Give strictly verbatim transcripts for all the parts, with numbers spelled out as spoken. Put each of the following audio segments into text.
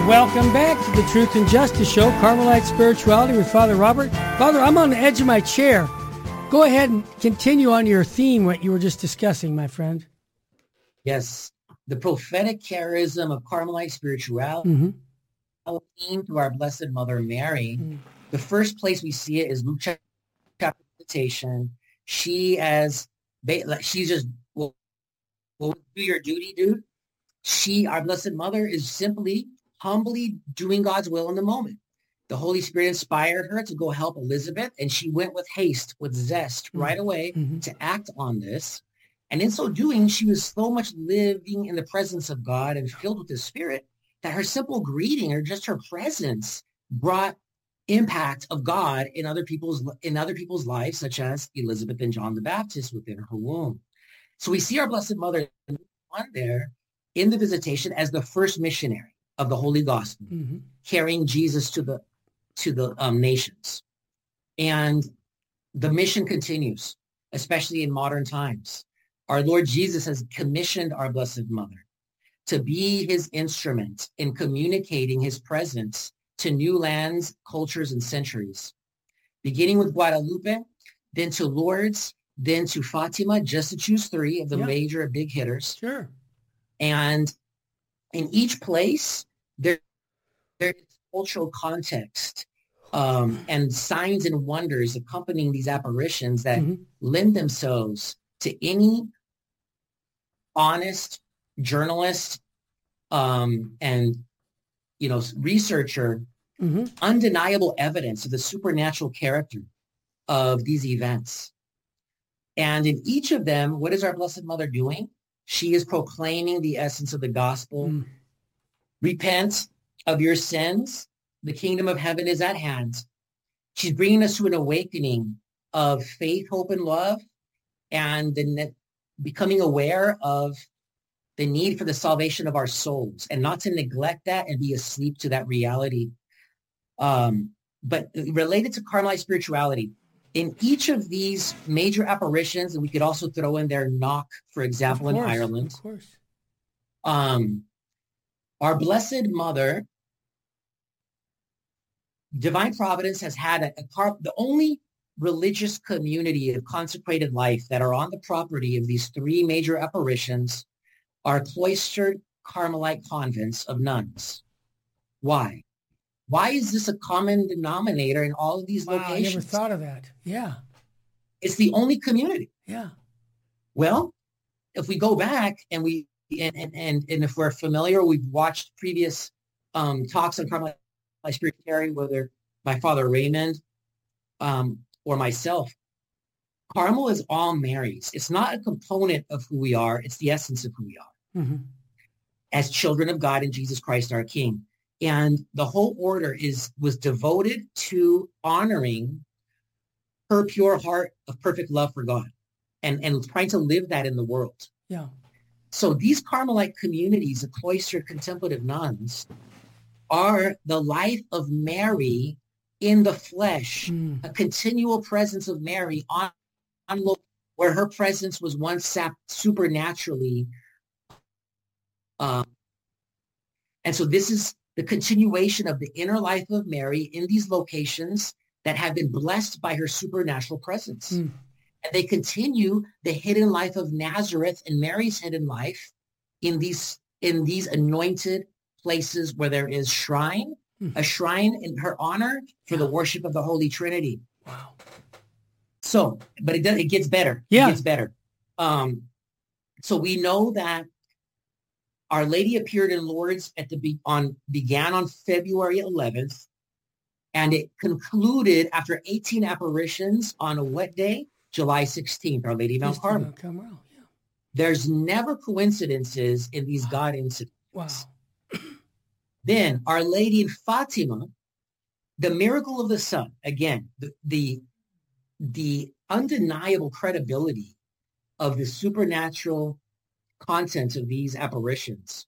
Welcome back to the Truth and Justice Show, Carmelite Spirituality with Father Robert. Father, I'm on the edge of my chair. Go ahead and continue on your theme, what you were just discussing, my friend. Yes, the prophetic charism of Carmelite spirituality, Mm-hmm. theme to our Blessed Mother Mary. Mm-hmm. The first place we see it is Luke chapter meditation. She as, she's just, well, well, do your duty, dude. She, our Blessed Mother, is simply humbly doing God's will in the moment. The Holy Spirit inspired her to go help Elizabeth, and she went with haste, with zest, mm-hmm. right away mm-hmm. to act on this. And in so doing, she was so much living in the presence of God and filled with the Spirit that her simple greeting or just her presence brought impact of God in other people's in other people's lives, such as Elizabeth and John the Baptist within her womb. So we see our Blessed Mother on there in the visitation as the first missionary of the Holy Gospel, mm-hmm. carrying Jesus to the to the um, nations. And the mission continues, especially in modern times. Our Lord Jesus has commissioned our Blessed Mother to be his instrument in communicating his presence to new lands, cultures, and centuries, beginning with Guadalupe, then to Lourdes, then to Fatima, just to choose three of the yeah. major big hitters. Sure. And in each place, there, there is cultural context um, and signs and wonders accompanying these apparitions that mm-hmm. lend themselves to any honest journalist um, and, you know, researcher, mm-hmm. undeniable evidence of the supernatural character of these events. And in each of them, what is our Blessed Mother doing? She is proclaiming the essence of the gospel. Mm. Repent of your sins. The kingdom of heaven is at hand. She's bringing us to an awakening of faith, hope, and love, and the ne- becoming aware of the need for the salvation of our souls, and not to neglect that and be asleep to that reality. Um, but related to Carmelite spirituality, in each of these major apparitions, and we could also throw in there Knock, for example, course, in Ireland. Of course. Um, our Blessed Mother, Divine Providence has had a, a car, the only religious community of consecrated life that are on the property of these three major apparitions are cloistered Carmelite convents of nuns. Why? Why is this a common denominator in all of these wow, locations? I never thought of that. Yeah. It's the only community. Yeah. Well, if we go back and we, and, and, and, and if we're familiar, we've watched previous um, talks on Carmelite spirituality, whether by Father Raymond um, or myself, Carmel is all Mary's. It's not a component of who we are. It's the essence of who we are mm-hmm. as children of God and Jesus Christ, our King. And the whole order is was devoted to honoring her pure heart of perfect love for God and, and trying to live that in the world. Yeah. So these Carmelite communities of cloistered contemplative nuns are the life of Mary in the flesh, mm. a continual presence of Mary on, on where her presence was once sapped supernaturally. Um, and so this is the continuation of the inner life of Mary in these locations that have been blessed by her supernatural presence. Mm. And they continue the hidden life of Nazareth and Mary's hidden life in these in these anointed places where there is shrine, mm. a shrine in her honor for yeah. the worship of the Holy Trinity. Wow. So, but it does, it gets better. Yeah. It gets better. Um, so we know that Our Lady appeared in Lourdes at the be- on began on February eleventh, and it concluded after eighteen apparitions on a wet day, July sixteenth, Our Lady of Mount Carmel. Carmel, yeah. There's never coincidences in these wow. God incidents. Wow. Then Our Lady in Fatima, the miracle of the sun, again, the, the, the undeniable credibility of the supernatural content of these apparitions.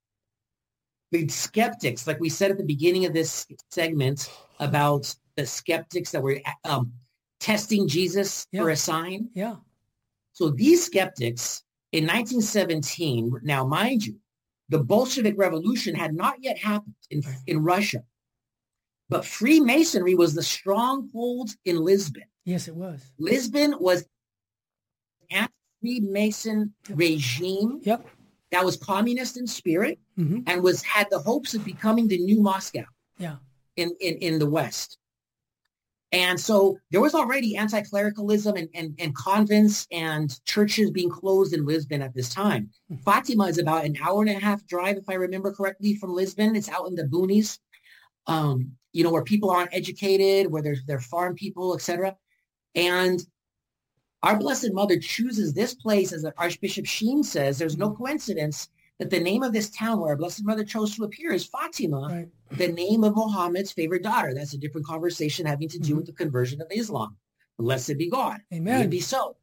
The skeptics, like we said at the beginning of this segment about the skeptics that were um, testing Jesus yeah. for a sign. Yeah. So these skeptics in nineteen seventeen, now mind you, the Bolshevik Revolution had not yet happened in, in Russia. But Freemasonry was the stronghold in Lisbon. Yes, it was. Lisbon was an anti-Freemason yep. regime yep. that was communist in spirit mm-hmm. and was had the hopes of becoming the new Moscow yeah. in, in, in the West. And so there was already anti-clericalism and, and, and convents and churches being closed in Lisbon at this time. Mm-hmm. Fatima is about an hour and a half drive, if I remember correctly, from Lisbon. It's out in the boonies. Um, you know, where people aren't educated, where they're, they're farm people, et cetera. And our Blessed Mother chooses this place, as Archbishop Sheen says, there's no coincidence that the name of this town where our Blessed Mother chose to appear is Fatima, right. the name of Muhammad's favorite daughter. That's a different conversation having to do mm-hmm. with the conversion of Islam. Blessed be God. Amen. May it be so.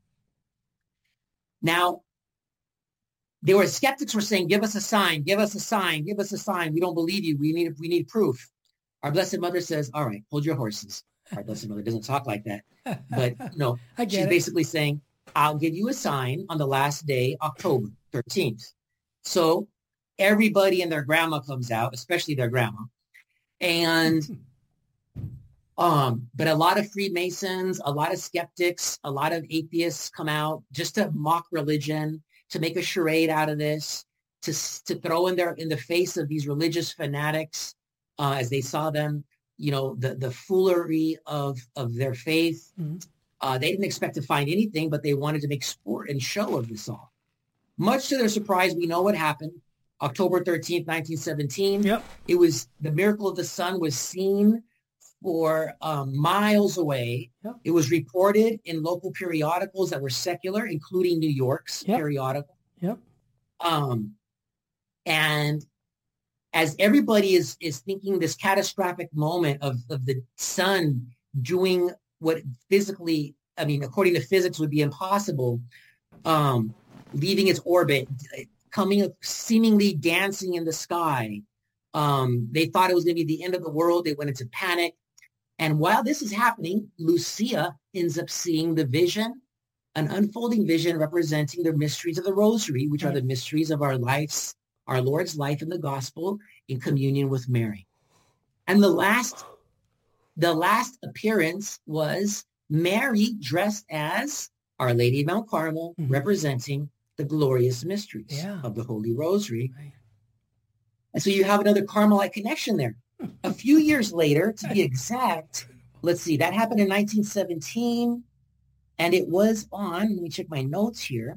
Now, there were skeptics were saying, give us a sign, give us a sign, give us a sign. We don't believe you. We need, we need proof. Our Blessed Mother says, all right, hold your horses. Our Blessed Mother doesn't talk like that. But, you know, she's it. basically saying, I'll give you a sign on the last day, October thirteenth. So everybody and their grandma comes out, especially their grandma. And, um, but a lot of Freemasons, a lot of skeptics, a lot of atheists come out just to mock religion, to make a charade out of this, to, to throw in their, in the face of these religious fanatics, Uh, as they saw them, you know, the, the foolery of, of their faith. Mm-hmm. Uh, they didn't expect to find anything, but they wanted to make sport and show of this all. Much to their surprise, we know what happened. October thirteenth, nineteen seventeen. Yep. It was the miracle of the sun was seen for um, miles away. Yep. It was reported in local periodicals that were secular, including New York's yep. periodical. Yep. Um, and as everybody is, is thinking this catastrophic moment of, of the sun doing what physically, I mean, according to physics would be impossible, um, leaving its orbit, coming, seemingly dancing in the sky. Um, they thought it was going to be the end of the world. They went into panic. And while this is happening, Lucia ends up seeing the vision, an unfolding vision representing the mysteries of the Rosary, which are the mysteries of our lives, our Lord's life in the gospel in communion with Mary. And the last, the last appearance was Mary dressed as Our Lady of Mount Carmel, mm-hmm. representing the glorious mysteries yeah. of the Holy Rosary. Right. And so you have another Carmelite connection there. A few years later, to be exact, let's see, that happened in nineteen seventeen. And it was on, let me check my notes here.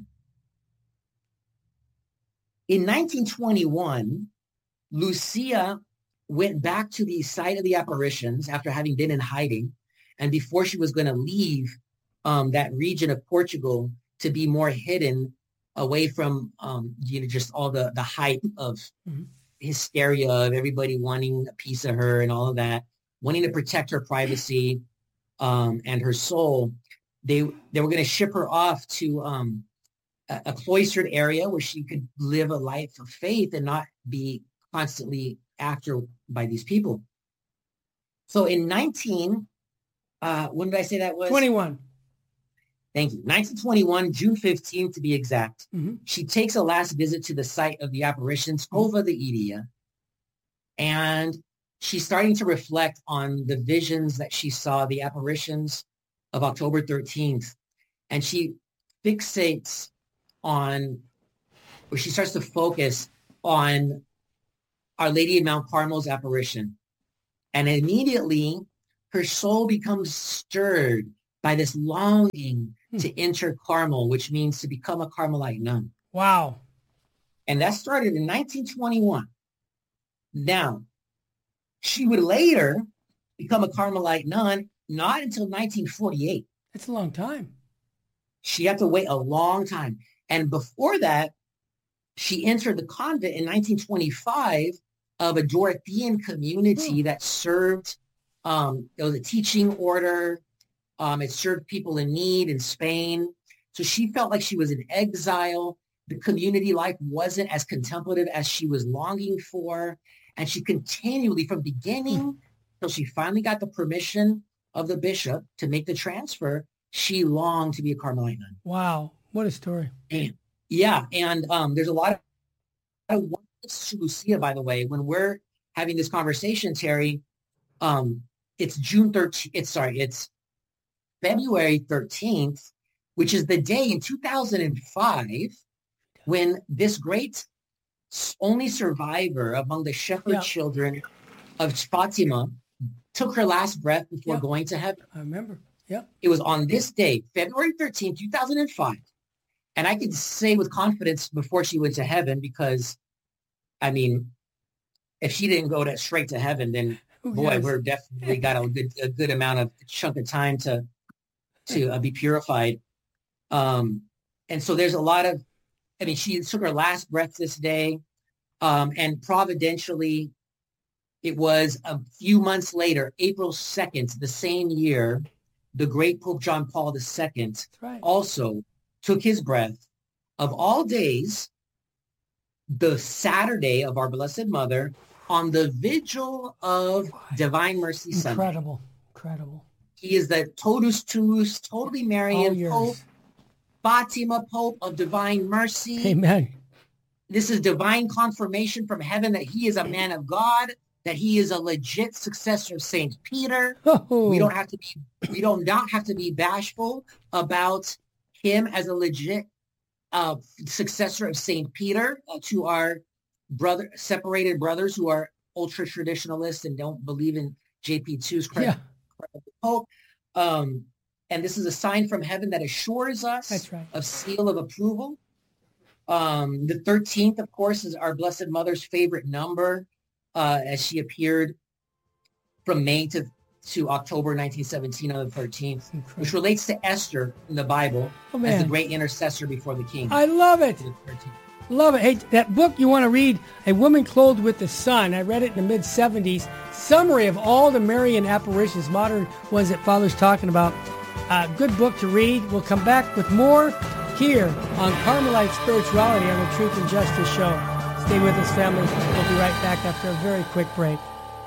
In nineteen twenty-one, Lucia went back to the site of the apparitions after having been in hiding. And before she was going to leave um, that region of Portugal to be more hidden away from, um, you know, just all the, the hype of mm-hmm. hysteria of everybody wanting a piece of her and all of that, wanting to protect her privacy um, and her soul, they, they were going to ship her off to um, a, a cloistered area where she could live a life of faith and not be constantly after by these people. So in nineteen, uh, when did I say that was? twenty-one. Thank you. nineteen twenty-one, June fifteenth to be exact. Mm-hmm. She takes a last visit to the site of the apparitions, Cova de Iria, and she's starting to reflect on the visions that she saw, the apparitions of October thirteenth. And she fixates on, or she starts to focus on Our Lady of Mount Carmel's apparition. And immediately her soul becomes stirred by this longing hmm. to enter Carmel, which means to become a Carmelite nun. Wow. And that started in nineteen twenty-one. Now, she would later become a Carmelite nun, not until nineteen forty-eight. That's a long time. She had to wait a long time. And before that, she entered the convent in nineteen twenty-five of a Dorothean community oh. that served, um, it was a teaching order. Um, it served people in need in Spain. So she felt like she was in exile. The community life wasn't as contemplative as she was longing for. And she continually, from beginning till she finally got the permission of the bishop to make the transfer, she longed to be a Carmelite nun. Wow. What a story. And, yeah. And um, there's a lot of, a lot of Sister Lucia, by the way, when we're having this conversation, Terry, um, it's June thirteenth. It's sorry, it's February thirteenth, which is the day in two thousand five when this great only survivor among the shepherd Yeah. children of Fatima took her last breath before Yeah. going to heaven. I remember. Yeah. It was on this day, February thirteenth, two thousand five. And I could say with confidence before she went to heaven, because, I mean, if she didn't go to, straight to heaven, then, Who boy, knows? we're definitely got a good a good amount of chunk of time to to uh, be purified. Um, and so there's a lot of, I mean, she took her last breath this day. Um, and providentially, it was a few months later, April second, the same year, the great Pope John Paul the Second That's right. also took his breath. Of all days, the Saturday of our Blessed Mother, on the vigil of Divine Mercy Sunday. Incredible. Incredible. He is the totus tuus, totally All Marian yours. Pope, Fatima Pope of Divine Mercy. Amen. This is divine confirmation from heaven that he is a man of God, that he is a legit successor of Saint Peter. Oh, We don't have to be, we don't not have to be bashful about him as a legit uh, successor of Saint Peter uh, to our brother, separated brothers who are ultra traditionalists and don't believe in J P two's yeah, Pope. Um, and this is a sign from heaven that assures us that's right. of seal of approval. Um, the thirteenth, of course, is our Blessed Mother's favorite number, uh, as she appeared from May to, to October nineteen seventeen on the thirteenth, Incredible. which relates to Esther in the Bible Oh, as man. the great intercessor before the king. I love it. The thirteenth. Love it. Hey, that book you want to read, A Woman Clothed with the Sun. I read it in the mid seventies. Summary of all the Marian apparitions, modern ones that Father's talking about. Uh, good book to read. We'll come back with more here on Carmelite Spirituality on the Truth and Justice Show. Stay with us, family. We'll be right back after a very quick break.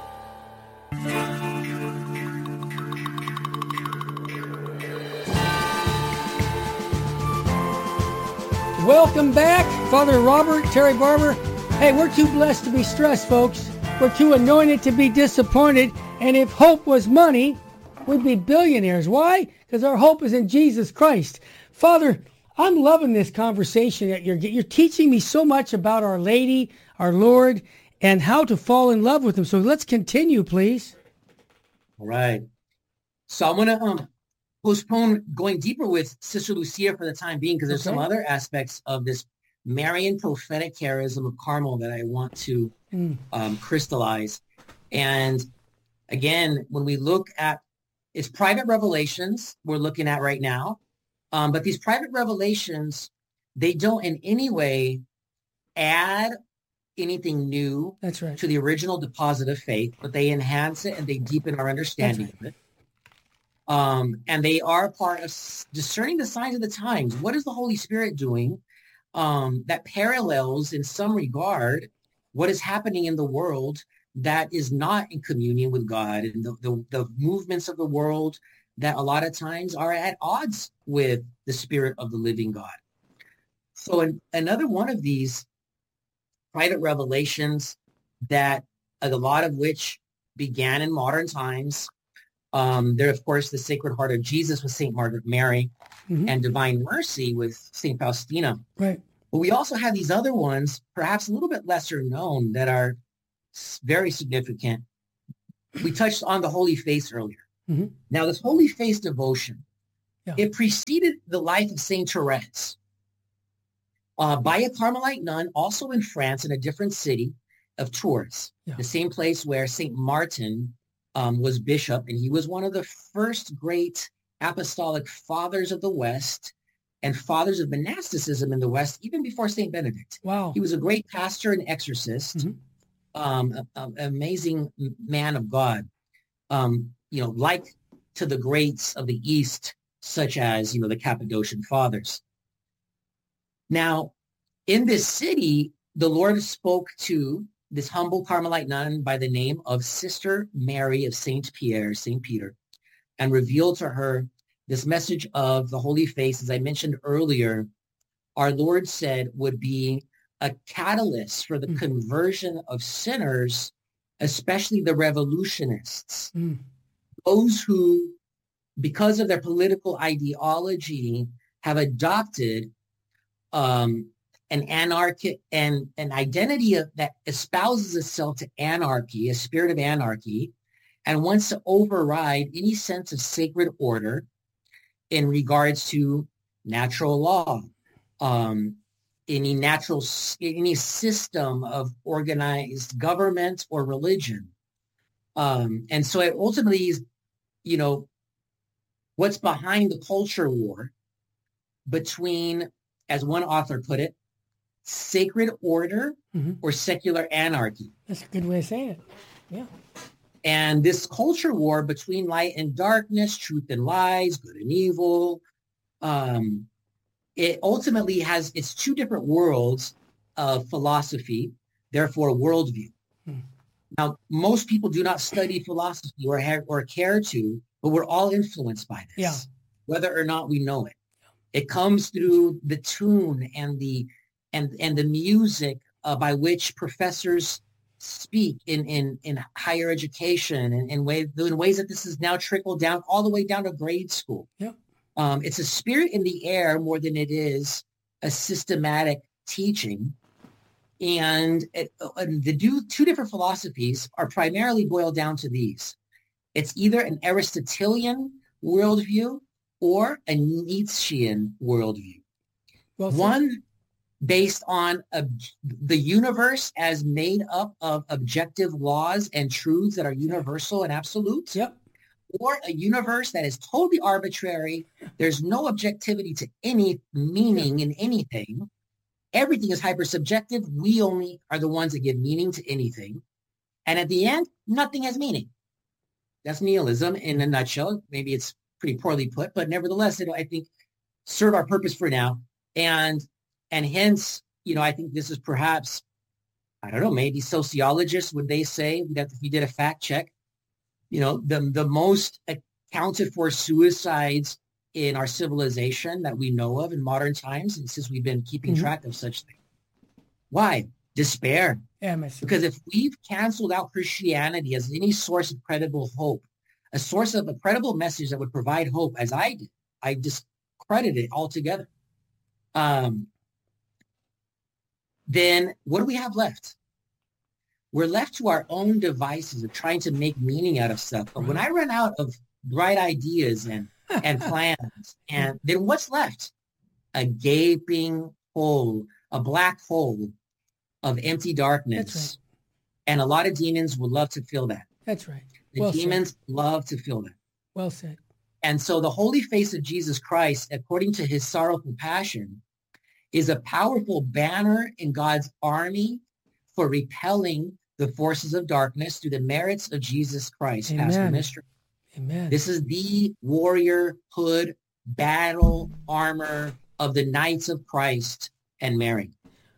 Welcome back, Father Robert, Terry Barber. Hey, we're too blessed to be stressed, folks. We're too anointed to be disappointed. And if hope was money, we'd be billionaires. Why? Because our hope is in Jesus Christ. Father, I'm loving this conversation that you're you're teaching me so much about Our Lady, our Lord, and how to fall in love with Him. So let's continue, please. All right. So I'm going to um, postpone going deeper with Sister Lucia for the time being, because there's Okay. some other aspects of this Marian prophetic charism of Carmel that I want to Mm. um, crystallize. And again, when we look at it's private revelations we're looking at right now, um, but these private revelations, they don't in any way add anything new That's right. to the original deposit of faith, but they enhance it and they deepen our understanding That's of it. Um, and they are a part of s- discerning the signs of the times. What is the Holy Spirit doing um, that parallels in some regard what is happening in the world that is not in communion with God, and the, the, the movements of the world that a lot of times are at odds with the Spirit of the living God. So in, another one of these private revelations that a lot of which began in modern times, um, there, of course, the Sacred Heart of Jesus with Saint Margaret Mary, Mhm. and Divine Mercy with Saint Faustina. Right. But we also have these other ones, perhaps a little bit lesser known, that are s- very significant. We touched on the Holy Face earlier. Mhm. Now, this Holy Face devotion, Yeah. it preceded the life of Saint Therese uh, by a Carmelite nun, also in France, in a different city of Tours, Yeah. the same place where Saint Martin um, was bishop, and he was one of the first great apostolic fathers of the West and fathers of monasticism in the West, even before Saint Benedict. Wow. He was a great pastor and exorcist, Mhm. um, a- a- an amazing m- man of God, um, you know, like to the greats of the East, such as, you know, the Cappadocian Fathers. Now, in this city, the Lord spoke to this humble Carmelite nun by the name of Sister Mary of Saint Pierre, Saint Peter, and revealed to her this message of the Holy Face. As I mentioned earlier, our Lord said would be a catalyst for the Mm. conversion of sinners, especially the revolutionists, Mm. those who, because of their political ideology, have adopted um, an anarchic and an identity of, that espouses itself to anarchy, a spirit of anarchy, and wants to override any sense of sacred order in regards to natural law, um, any natural, any system of organized government or religion. Um, and so it ultimately is, you know, what's behind the culture war between, as one author put it, sacred order Mm-hmm. or secular anarchy. That's a good way of saying it. Yeah. And this culture war between light and darkness, truth and lies, good and evil, um, it ultimately has, it's two different worlds of philosophy, therefore worldview. Hmm. Now, most people do not study philosophy or, ha- or care to, but we're all influenced by this, Yeah. whether or not we know it. It comes through the tune and the and and the music uh, by which professors speak in in in higher education, and in ways in ways that this is now trickled down all the way down to grade school. Yep. Um, it's a spirit in the air more than it is a systematic teaching. And, it, and the do, two different philosophies are primarily boiled down to these. It's either an Aristotelian worldview or a Nietzschean worldview. Well, One based on ob- the universe as made up of objective laws and truths that are universal and absolute. Yep. Or a universe that is totally arbitrary. There's no objectivity to any meaning in anything. Everything is hypersubjective. We only are the ones that give meaning to anything. And at the end, nothing has meaning. That's nihilism in a nutshell. Maybe it's pretty poorly put, but nevertheless, it, I think, serve our purpose for now. And and hence, you know, I think this is perhaps, I don't know, maybe sociologists, would they say, that if you did a fact check, you know, the, the most accounted for suicides in our civilization that we know of in modern times, and since we've been keeping Mhm. track of such things. Why? Despair. Yeah, Mister Because if we've canceled out Christianity as any source of credible hope, a source of a credible message that would provide hope, as I did, I discredit it altogether. Um, then what do we have left? We're left to our own devices of trying to make meaning out of stuff. But when I run out of bright ideas and, and plans, and then what's left? A gaping hole, a black hole of empty darkness. That's right. And a lot of demons would love to feel that. That's right. The Well demons said. love to feel that. Well said. And so the holy face of Jesus Christ, according to his sorrowful passion, is a powerful banner in God's army for repelling the forces of darkness through the merits of Jesus Christ, Pastor Amen. Mister. Amen. This is the warrior hood battle armor of the Knights of Christ and Mary.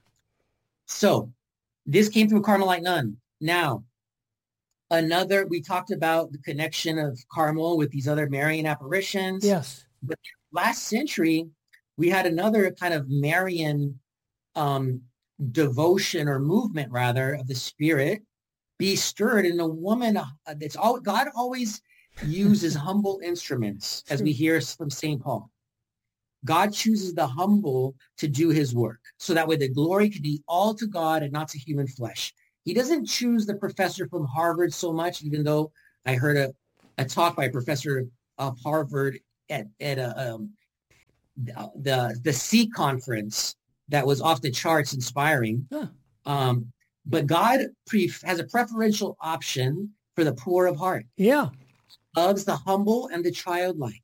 So this came from a Carmelite nun. Now, another, we talked about the connection of Carmel with these other Marian apparitions. Yes. But last century, we had another kind of Marian um, devotion or movement, rather, of the spirit be stirred in a woman. Uh, it's all, God always uses humble instruments, as we hear from Saint Paul. God chooses the humble to do his work, so that way the glory could be all to God and not to human flesh. He doesn't choose the professor from Harvard so much, even though I heard a, a talk by a professor of Harvard at, at a, um, the, the C conference that was off the charts inspiring. Huh. Um, but God pre- has a preferential option for the poor of heart. Yeah. Loves the humble and the childlike.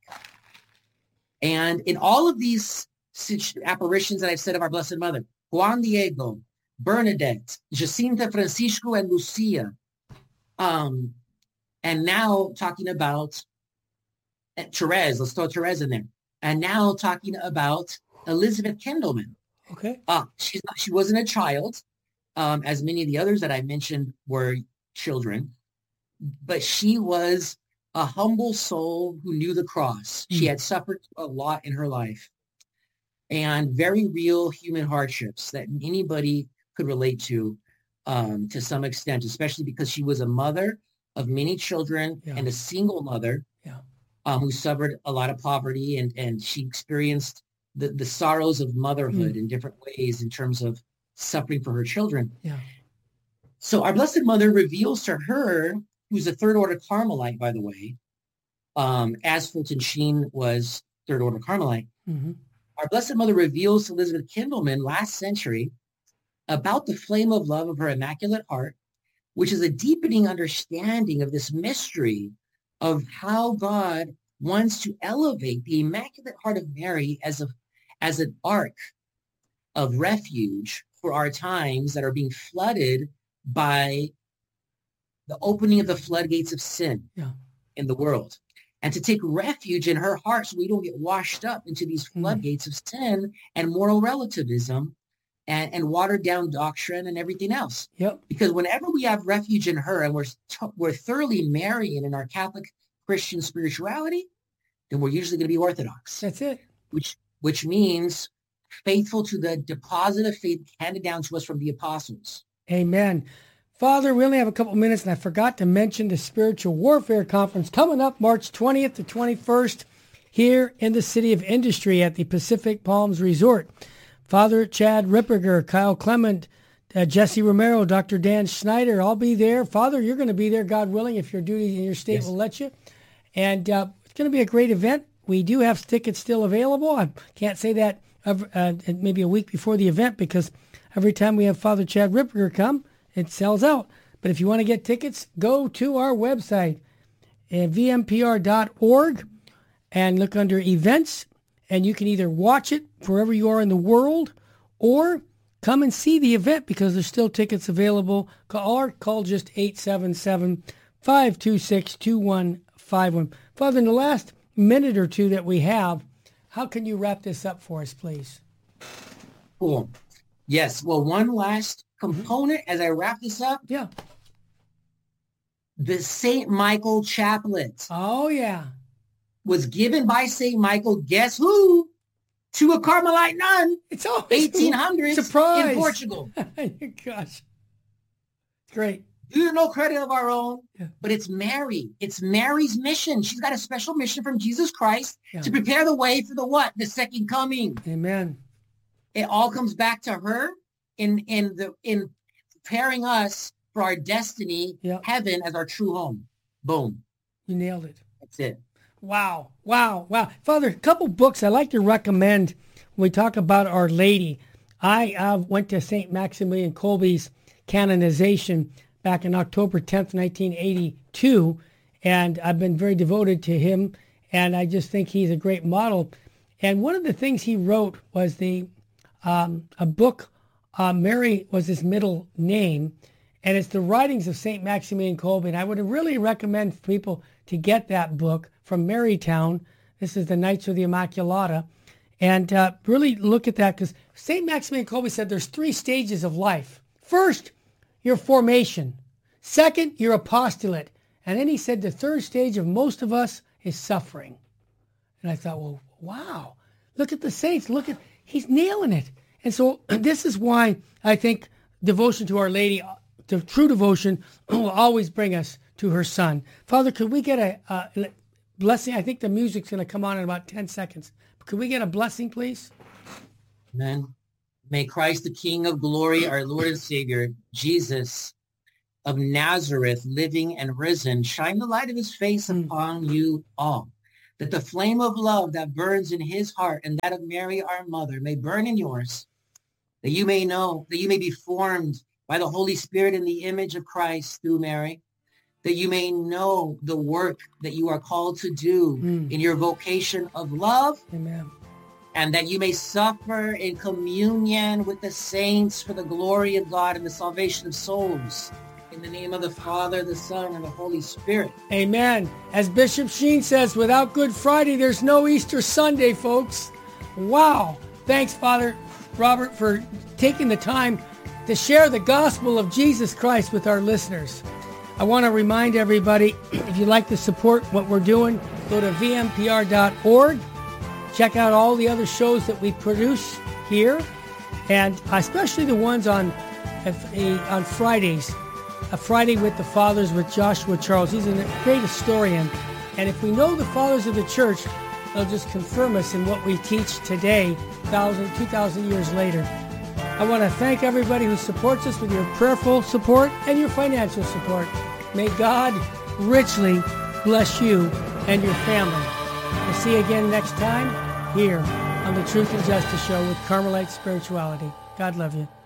And in all of these apparitions that I've said of our Blessed Mother, Juan Diego, Bernadette, Jacinta, Francisco, and Lucia, um, and now talking about uh, Therese, let's throw Therese in there, and now talking about Elizabeth Kendallman. Okay. Uh, she's not, she wasn't a child, um, as many of the others that I mentioned were children, but she was a humble soul who knew the cross. Mm. She had suffered a lot in her life. and very real human hardships that anybody could relate to um, to some extent, especially because she was a mother of many children yeah. and a single mother yeah. um, who suffered a lot of poverty, and, and she experienced the, the sorrows of motherhood mm. in different ways in terms of suffering for her children. Yeah. So our Blessed Mother reveals to her, who's a third order Carmelite, by the way, um, as Fulton Sheen was third order Carmelite. Mm-hmm. Our Blessed Mother reveals to Elizabeth Kindleman last century about the flame of love of her Immaculate Heart, which is a deepening understanding of this mystery of how God wants to elevate the Immaculate Heart of Mary as a as an ark of refuge for our times that are being flooded by the opening of the floodgates of sin yeah. in the world. And to take refuge in her heart so we don't get washed up into these floodgates mm. of sin and moral relativism and, and watered down doctrine and everything else. Yep. Because whenever we have refuge in her and we're, t- we're thoroughly Marian in our Catholic Christian spirituality, then we're usually going to be Orthodox. That's it. Which, which means faithful to the deposit of faith handed down to us from the apostles. Amen. Father, we only have a couple minutes, and I forgot to mention the Spiritual Warfare Conference coming up March twentieth to twenty-first here in the City of Industry at the Pacific Palms Resort. Father Chad Ripperger, Kyle Clement, uh, Jesse Romero, Doctor Dan Schneider, I'll be there. Father, you're going to be there, God willing, if your duty in your state yes. will let you. And uh, it's going to be a great event. We do have tickets still available. I can't say that uh, maybe a week before the event because every time we have Father Chad Ripperger come, it sells out. But if you want to get tickets, go to our website at v m p r dot org and look under events, and you can either watch it wherever you are in the world or come and see the event because there's still tickets available. Or call just eight seven seven, five two six, two one five one. Father, in the last minute or two that we have, how can you wrap this up for us, please? Cool. Yes. Well, one last component as I wrap this up. Yeah. The Saint Michael Chaplet. Oh, yeah. Was given by Saint Michael, guess who? To a Carmelite nun. It's always eighteen hundreds surprise. In Portugal. Gosh. Great. We have no credit of our own, yeah. but it's Mary. It's Mary's mission. She's got a special mission from Jesus Christ yeah. to prepare the way for the what? The second coming. Amen. It all comes back to her in in the in preparing us for our destiny, yep. heaven as our true home. Boom. You nailed it. That's it. Wow. Wow. Wow. Father, a couple books I like to recommend when we talk about Our Lady. I uh, went to Saint Maximilian Kolbe's canonization back in October tenth, nineteen eighty-two, and I've been very devoted to him, and I just think he's a great model. And one of the things he wrote was the um, a book, uh, Mary was his middle name, and it's the writings of Saint Maximilian Kolbe. And I would really recommend people to get that book from Marytown. This is the Knights of the Immaculata. And uh, really look at that, because Saint Maximilian Kolbe said there's three stages of life. First, your formation. Second, your apostolate. And then he said the third stage of most of us is suffering. And I thought, well, wow, look at the saints. Look at, he's nailing it. And so this is why I think devotion to Our Lady, the true devotion, will always bring us to her Son. Father, could we get a, a blessing? I think the music's going to come on in about ten seconds. Could we get a blessing, please? Amen. May Christ, the King of glory, our Lord and Savior, Jesus of Nazareth, living and risen, shine the light of his face mm. upon you all, that the flame of love that burns in his heart and that of Mary, our mother, may burn in yours, that you may know, that you may be formed by the Holy Spirit in the image of Christ through Mary, that you may know the work that you are called to do mm. in your vocation of love. Amen. And that you may suffer in communion with the saints for the glory of God and the salvation of souls. In the name of the Father, the Son, and the Holy Spirit. Amen. As Bishop Sheen says, without Good Friday, there's no Easter Sunday, folks. Wow. Thanks, Father Robert, for taking the time to share the gospel of Jesus Christ with our listeners. I want to remind everybody, if you'd like to support what we're doing, go to v m p r dot org. Check out all the other shows that we produce here, and especially the ones on on Fridays. A Friday with the Fathers with Joshua Charles. He's a great historian. And if we know the Fathers of the Church, they'll just confirm us in what we teach today, thousand, two thousand years later. I want to thank everybody who supports us with your prayerful support and your financial support. May God richly bless you and your family. We'll see you again next time here on the Truth and Justice Show with Carmelite Spirituality. God love you.